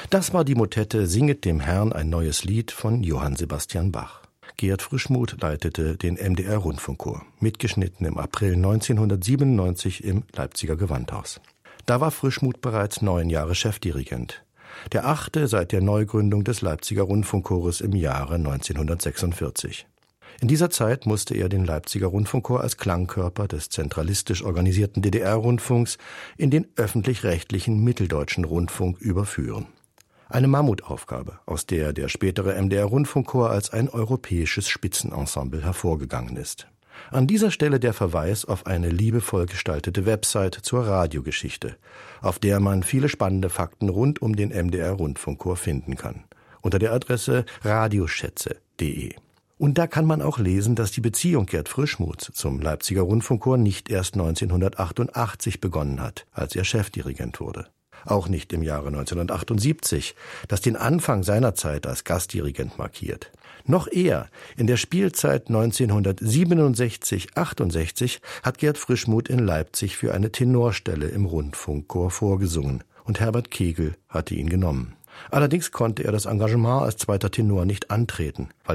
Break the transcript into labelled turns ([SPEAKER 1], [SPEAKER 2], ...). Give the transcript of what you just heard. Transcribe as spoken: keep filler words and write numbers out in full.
[SPEAKER 1] Das war die Motette »Singet dem Herrn ein neues Lied« von Johann Sebastian Bach. Gerd Frischmuth leitete den M D R-Rundfunkchor, mitgeschnitten im April neunzehnhundertsiebenundneunzig im Leipziger Gewandhaus. Da war Frischmuth bereits neun Jahre Chefdirigent. Der achte seit der Neugründung des Leipziger Rundfunkchores im Jahre neunzehnhundertsechsundvierzig. In dieser Zeit musste er den Leipziger Rundfunkchor als Klangkörper des zentralistisch organisierten D D R-Rundfunks in den öffentlich-rechtlichen Mitteldeutschen Rundfunk überführen. Eine Mammutaufgabe, aus der der spätere M D R-Rundfunkchor als ein europäisches Spitzenensemble hervorgegangen ist. An dieser Stelle der Verweis auf eine liebevoll gestaltete Website zur Radiogeschichte, auf der man viele spannende Fakten rund um den M D R-Rundfunkchor finden kann, unter der Adresse radioschätze punkt de. Und da kann man auch lesen, dass die Beziehung Gerd Frischmuths zum Leipziger Rundfunkchor nicht erst neunzehnhundertachtundachtzig begonnen hat, als er Chefdirigent wurde. Auch nicht im Jahre neunzehnhundertachtundsiebzig, das den Anfang seiner Zeit als Gastdirigent markiert. Noch eher, in der Spielzeit neunzehnhundertsiebenundsechzig achtundsechzig, hat Gerd Frischmuth in Leipzig für eine Tenorstelle im Rundfunkchor vorgesungen und Herbert Kegel hatte ihn genommen. Allerdings konnte er das Engagement als zweiter Tenor nicht antreten, weil